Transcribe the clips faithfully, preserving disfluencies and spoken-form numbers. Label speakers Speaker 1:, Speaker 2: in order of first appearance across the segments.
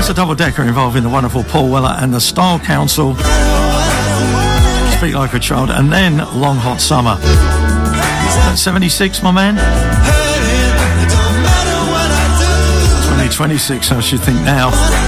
Speaker 1: That's a double-decker involving the wonderful Paul Weller and the Style Council, Speak Like a Child, and then Long Hot Summer. That's seventy-six, my man? twenty twenty-six, I should think now.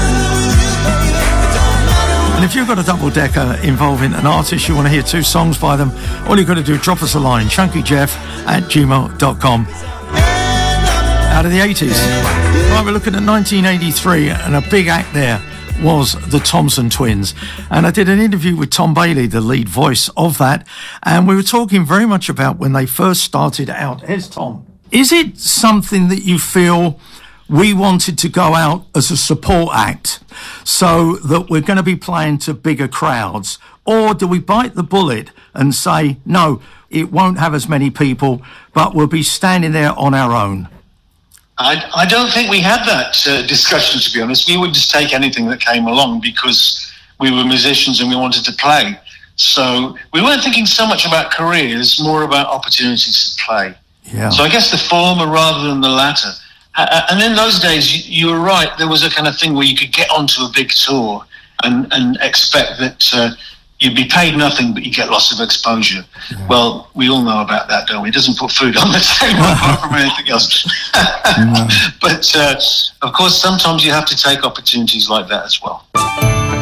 Speaker 1: And if you've got a double-decker involving an artist, you want to hear two songs by them, all you've got to do is drop us a line, chunkyjeff at gmail dot com. Out of the eighties. Right, we're looking at nineteen eighty-three, and a big act there was the Thompson Twins. And I did an interview with Tom Bailey, the lead voice of that, and we were talking very much about when they first started out. Here's Tom. Is it something that you feel we wanted to go out as a support act so that we're going to be playing to bigger crowds? Or do we bite the bullet and say, no, it won't have as many people, but we'll be standing there on our own?
Speaker 2: I, I don't think we had that uh, discussion, to be honest. We would just take anything that came along because we were musicians and we wanted to play. So we weren't thinking so much about careers, more about opportunities to play.
Speaker 1: Yeah. So
Speaker 2: I guess the former rather than the latter. Uh, and in those days, you, you were right, there was a kind of thing where you could get onto a big tour and, and expect that uh, you'd be paid nothing, but you get lots of exposure. Yeah. Well, we all know about that, don't we? It doesn't put food on the table apart from anything else. No. But, uh, of course, sometimes you have to take opportunities like that as well.